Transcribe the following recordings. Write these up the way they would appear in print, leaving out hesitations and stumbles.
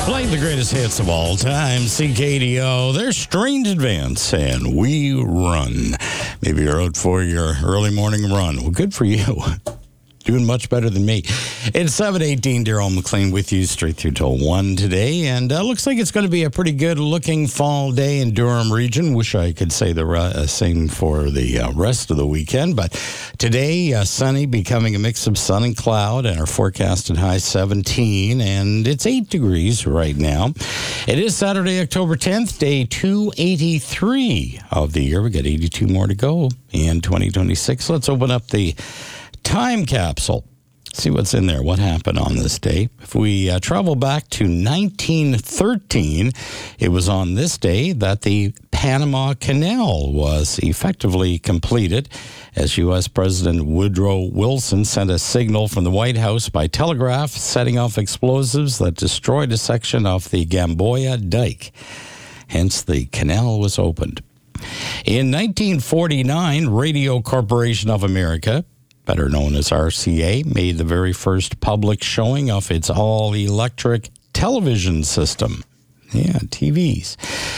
Playing the greatest hits of all time, CKDO, their Strange Advance, and We Run. Maybe you're out for your early morning run. Well, good for you. Doing much better than me. It's 7:18, Daryl McLean with you straight through till 1 today. And looks like it's going to be a pretty good-looking fall day in Durham region. Wish I could say the same for the rest of the weekend. But today, sunny, becoming a mix of sun and cloud, and our forecasted high 17. And it's 8 degrees right now. It is Saturday, October 10th, day 283 of the year. We got 82 more to go in 2026. Let's open up the time capsule. See what's in there. What happened on this day? If we travel back to 1913, it was on this day that the Panama Canal was effectively completed as U.S. President Woodrow Wilson sent a signal from the White House by telegraph, setting off explosives that destroyed a section of the Gamboa Dike. Hence, the canal was opened. In 1949, Radio Corporation of America, better known as RCA, made the very first public showing of its all-electric television system. Yeah, TVs.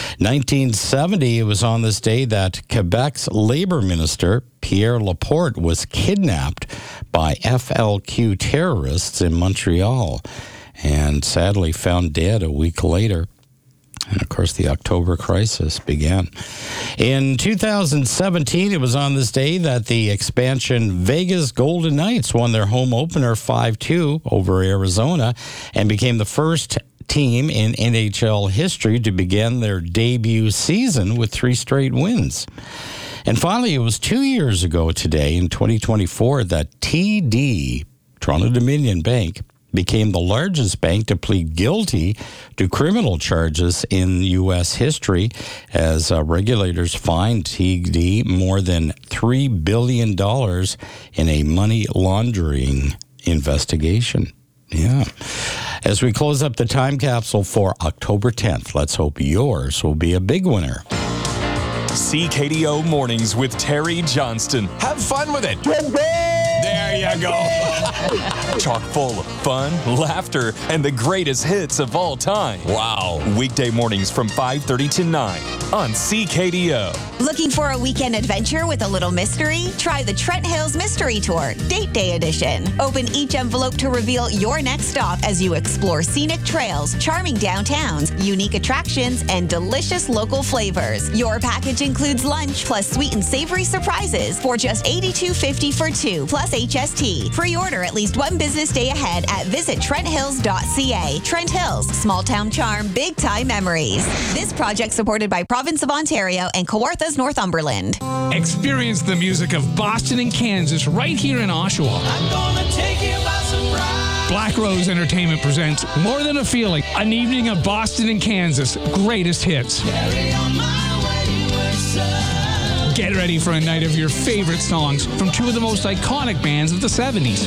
1970, it was on this day that Quebec's labor minister, Pierre Laporte, was kidnapped by FLQ terrorists in Montreal and sadly found dead a week later. And, of course, the October crisis began. In 2017, it was on this day that the expansion Vegas Golden Knights won their home opener 5-2 over Arizona and became the first team in NHL history to begin their debut season with 3 straight wins. And finally, it was 2 years ago today, in 2024, that TD, Toronto Dominion Bank, became the largest bank to plead guilty to criminal charges in U.S. history as regulators fined TD more than $3 billion in a money laundering investigation. Yeah. As we close up the time capsule for October 10th, let's hope yours will be a big winner. CKDO Mornings with Terry Johnston. Have fun with it. There you go. Chock full of fun, laughter, and the greatest hits of all time. Wow. Weekday mornings from 5:30 to 9 on CKDO. Looking for a weekend adventure with a little mystery? Try the Trent Hills Mystery Tour, Date Day Edition. Open each envelope to reveal your next stop as you explore scenic trails, charming downtowns, unique attractions, and delicious local flavors. Your package includes lunch plus sweet and savory surprises for just $82.50 for 2, plus HST. Pre-order at least 1 business day ahead at visittrenthills.ca. Trent Hills, small town charm, big time memories. This project supported by Province of Ontario and Kawarthas Northumberland. Experience the music of Boston and Kansas right here in Oshawa. I'm gonna take you by surprise. Black Rose Entertainment presents More Than a Feeling, an evening of Boston and Kansas' greatest hits. Carry on my wayward son. Get ready for a night of your favorite songs from 2 of the most iconic bands of the 70s.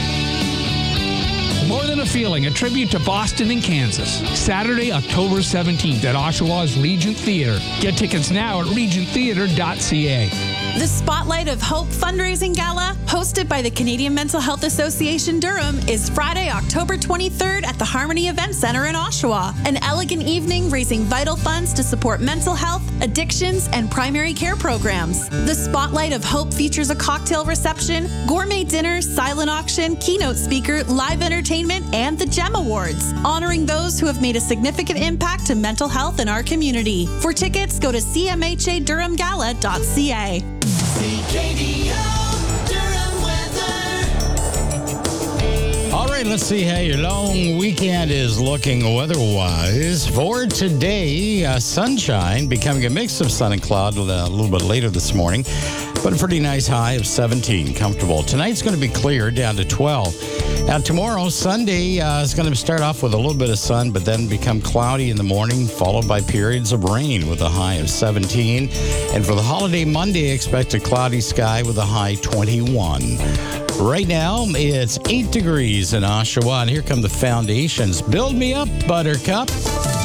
More Than a Feeling, a tribute to Boston and Kansas. Saturday, October 17th at Oshawa's Regent Theatre. Get tickets now at regenttheatre.ca. The Spotlight of Hope fundraising gala, hosted by the Canadian Mental Health Association Durham, is Friday, October 23rd at the Harmony Event Center in Oshawa. An elegant evening raising vital funds to support mental health, addictions, and primary care programs. The Spotlight of Hope features a cocktail reception, gourmet dinner, silent auction, keynote speaker, live entertainment, and the GEM Awards, honoring those who have made a significant impact to mental health in our community. For tickets, go to cmhadurhamgala.ca. CKDO Durham weather. All right, let's see how your long weekend is looking weather-wise. For today, sunshine, becoming a mix of sun and cloud a little bit later this morning, but a pretty nice high of 17, comfortable. Tonight's going to be clear, down to 12. Now, tomorrow, Sunday, is going to start off with a little bit of sun, but then become cloudy in the morning, followed by periods of rain with a high of 17. And for the holiday Monday, expect a cloudy sky with a high 21. Right now, it's 8 degrees in Oshawa, and here come the Foundations. Build Me Up, Buttercup.